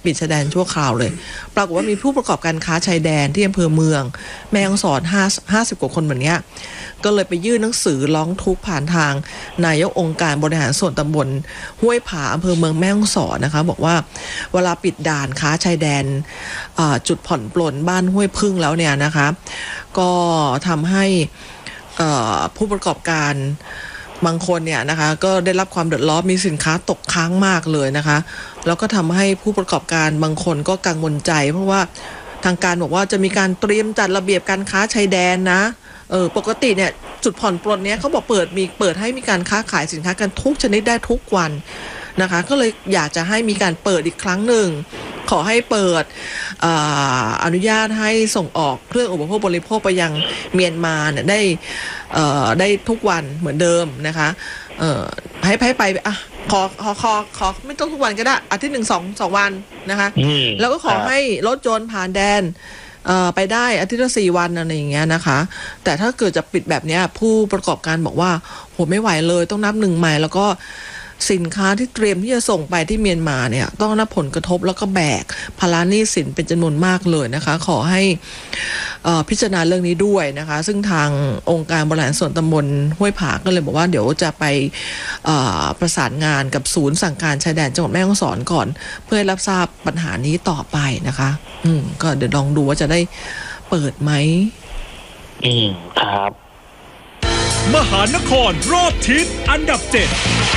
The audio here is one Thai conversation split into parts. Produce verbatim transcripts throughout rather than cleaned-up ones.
ปิดชายแดนชั่วคราวเลยปรากฏว่ามีผู้ประกอบการค้าชายแดนที่อำเภอเมืองแม่ฮ่องสอนห้าห้าสิบกว่าคนแบบนี้ก็เลยไปยื่นหนังสือร้องทุกข์ผ่านทางนายกองค์การบริหารส่วนตำบลห้วยผาอำเภอเมืองแม่ฮ่องสอนนะคะบอกว่าเวลาปิดด่านค้าชายแดนจุดผ่อนปลนบ้านห้วยพึ่งแล้วเนี่ยนะคะก็ทำให้ผู้ประกอบการบางคนเนี่ยนะคะก็ได้รับความเดือดร้อนมีสินค้าตกค้างมากเลยนะคะแล้วก็ทำให้ผู้ประกอบการบางคนก็กังวลใจเพราะว่าทางการบอกว่าจะมีการเตรียมจัดระเบียบการค้าชายแดนนะเออปกติเนี่ยจุดผ่อนปลนเนี้ยเขาบอกเปิดมีเปิดให้มีการค้าขายสินค้ากันทุกชนิดได้ทุกวันนะคะก็เลยอยากจะให้มีการเปิดอีกครั้งหนึ่งขอให้เปิด อ, อนุญาตให้ส่งออกเครื่องอุปโภคบริโภคไปยังเมียนมาเนี่ยได้ได้ทุกวันเหมือนเดิมนะคะให้ให้ไปอ่ะขอขอขอขอไม่ต้องทุกวันก็ได้อาทิตย์หนึ่งสองสองวันนะคะแล้วก็ขอให้รถยนต์ผ่านแดนไปได้อาทิตย์ละสี่วันอะไรอย่างเงี้ยนะคะแต่ถ้าเกิดจะปิดแบบนี้ผู้ประกอบการบอกว่าโหไม่ไหวเลยต้องนับหนึ่งใหม่แล้วก็สินค้าที่เตรียมที่จะส่งไปที่เมียนมาเนี่ยต้องรับผลกระทบแล้วก็แบกภาระหนี้สินเป็นจำนวนมากเลยนะคะขอให้พิจารณาเรื่องนี้ด้วยนะคะซึ่งทางองค์การบริหารส่วนตำบลห้วยผาก็เลยบอกว่าเดี๋ยวจะไปประสานงานกับศูนย์สั่งการชายแดนจังหวัดแม่ฮ่องสอนก่อนเพื่อให้รับทราบปัญหานี้ต่อไปนะคะอืมก็เดี๋ยวลองดูว่าจะได้เปิดไหมอืมครับมหานครรอบทิศอันดับเจ็ด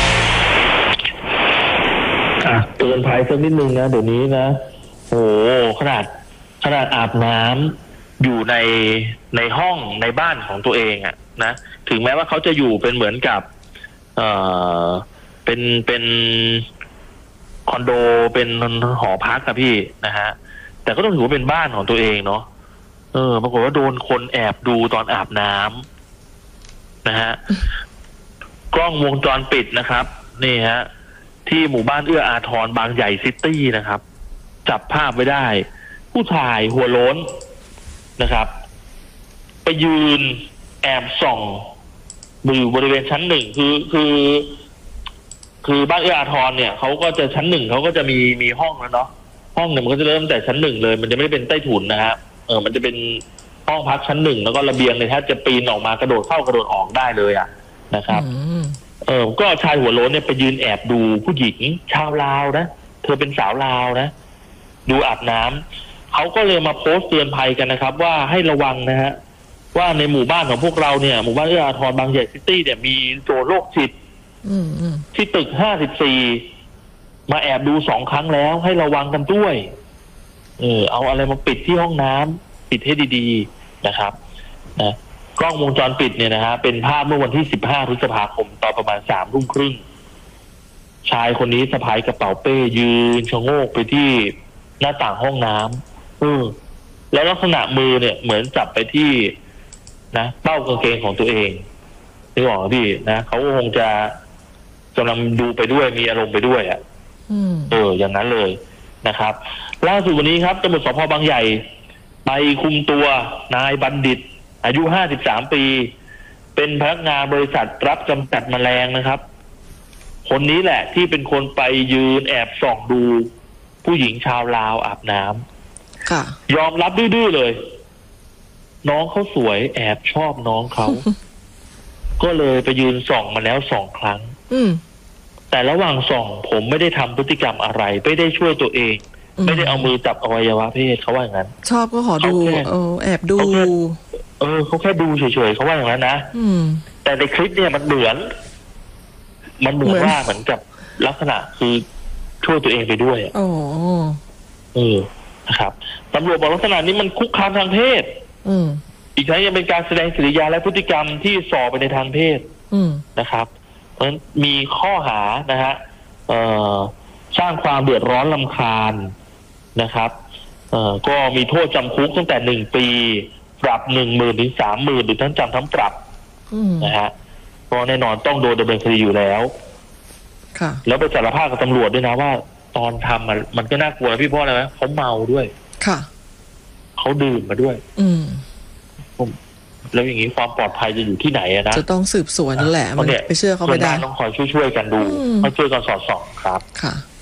เตือนภัยสักนิดนึงนะเดี๋ยวนี้นะโอ้ขนาดขนาดอาบน้ำอยู่ในในห้องในบ้านของตัวเองอะนะถึงแม้ว่าเขาจะอยู่เป็นเหมือนกับเอ่อเป็นเป็นคอนโดเป็นหอพักอะพี่นะฮะแต่ก็ต้องถือว่าเป็นบ้านของตัวเองเนาะเออปรากฏว่าโดนคนแอบดูตอนอาบน้ำนะฮะกล้องวงจรปิดนะครับนี่ฮะที่หมู่บ้านเอื้ออาทรบางใหญ่ซิตี้นะครับจับภาพไว้ได้ผู้ชายหัวโล้นนะครับไปยืนแอบส่องอยู่บริเวณชั้นหนึ่งคือคือคือบ้านเอื้ออาทรเนี่ยเขาก็จะชั้นหนึ่งเขาก็จะมีมีห้องแล้วเนาะห้องเนี่ยมันก็จะเริ่มแต่ชั้นหนึ่งเลยมันจะไม่ได้เป็นใต้ถุนนะฮะเออมันจะเป็นห้องพักชั้นหนึ่งแล้วก็ระเบียงเนี่ยแทบจะปีนออกมากระโดดเข้ากระโดดออกได้เลยอ่ะนะครับเออก็ชายหัวโล้นเนี่ยไปยืนแอบดูผู้หญิงชาวลาวนะเธอเป็นสาวลาวนะดูอาบน้ำเขาก็เลยมาโพสต์เตือนภัยกันนะครับว่าให้ระวังนะฮะว่าในหมู่บ้านของพวกเราเนี่ยหมู่บ้านเอื้ออาทรบางใหญ่ซิตี้เนี่ยมีโจรโรคจิตที่ตึกห้าสิบสี่มาแอบดูสองครั้งแล้วให้ระวังกันด้วยเออเอาอะไรมาปิดที่ห้องน้ำปิดให้ดีๆนะครับนะกล้องวงจรปิดเนี่ยนะฮะเป็นภาพเมื่อวันที่สิบห้าพฤษภาคมตอนประมาณสามทุ่มครึ่งชายคนนี้สะพายกระเป๋าเป้ยืนชะโงกไปที่หน้าต่างห้องน้ำเออแล้วลักษณะมือเนี่ยเหมือนจับไปที่นะเป้ากางเกงของตัวเองนึกออกไหมพี่นะเขาคงจะกำลังดูไปด้วยมีอารมณ์ไปด้วยอ่ะเอออย่างนั้นเลยนะครับล่าสุดวันนี้ครับตำรวจสภ.บางใหญ่ไปคุมตัวนายบัณฑิตอายุห้าสิบสามปีเป็นพนักงานบริษัทรับกำจัดแมลงนะครับคนนี้แหละที่เป็นคนไปยืนแอบส่องดูผู้หญิงชาวลาวอาบน้ำค่ะยอมรับดื้อๆเลยน้องเขาสวยแอบชอบน้องเขาก็เลยไปยืนส่องมาแล้วสองครั้งแต่ระหว่างส่องผมไม่ได้ทำพฤติกรรมอะไรไม่ได้ช่วยตัวเองไม่ได้เอามือจับอวัยวะเพศเขาว่าอย่างนั้นชอบก็ขอดูเออแอบดูเออเขาแค่ดูเฉยๆเขาว่าอย่างนั้นนะแต่ในคลิปเนี่ยมันเหมือนมันเหมือนว่าเหมือนกับลักษณะคือช่วยตัวเองไปด้วยอ๋อเออนะครับตำรวจบอกลักษณะนี้มันคุกคามทางเพศอืมอีกทั้งยังเป็นการแสดงกิริยาและพฤติกรรมที่ส่อไปในทางเพศอืมนะครับเพราะฉะนั้นมีข้อหานะฮะเอ่อสร้างความเดือดร้อนรำคาญนะครับเอ่อก็มีโทษจำคุกตั้งแต่หนึ่งปีปรับหนึ่งหมื่นถึงสามหมื่นหรือทั้งจำทั้งปรับนะฮะก็แน่นอนต้องโดนดำเนินคดีอยู่แล้วค่ะแล้วไปสารภาพกับตำรวจด้วยนะว่าตอนทำมันมันก็น่ากลัวพี่พ่ออะไรไหมเขาเมาด้วยค่ะเขาดื่มมาด้วยอืมแล้วอย่างนี้ความปลอดภัยจะอยู่ที่ไหนอะนะจะต้องสืบสวนนั่นแหละมันไปเชื่อเขาไม่ได้ต้องคอยช่วยๆกันดูเขาช่วยกันสอดส่องครับค่ะ